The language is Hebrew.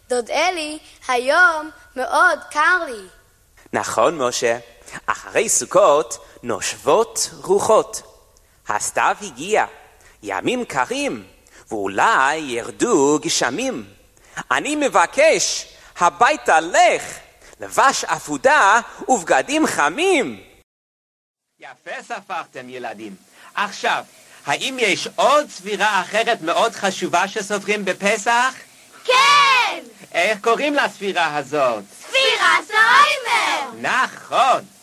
דוד אלי, היום מאוד קר לי. נכון, משה. אחרי סוכות נושבות רוחות. הסתיו הגיע, ימים קרים, ואולי ירדו גשמים. אני מבקש, הביתה לך, לבש אפודה ובגדים חמים. יפה ספרתם, ילדים. עכשיו, האם יש עוד ספירה אחרת מאוד חשובה שסופרים בפסח? כן! איך קוראים לספירה הזאת? ספירת העומר! נכון.